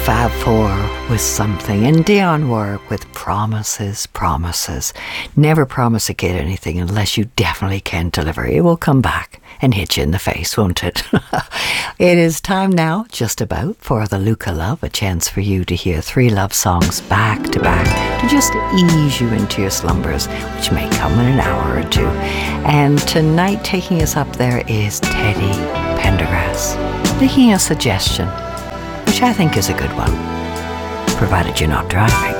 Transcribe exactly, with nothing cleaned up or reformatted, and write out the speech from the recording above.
Fab Four with Something, and Dionne Warwick with Promises, Promises. Never promise a kid anything unless you definitely can deliver. It will come back and hit you in the face, won't it? It is time now, just about, for the Luca Love, a chance for you to hear three love songs back to back to just ease you into your slumbers, which may come in an hour or two. And tonight, taking us up there is Teddy Pendergrass, making a suggestion, which I think is a good one, provided you're not driving.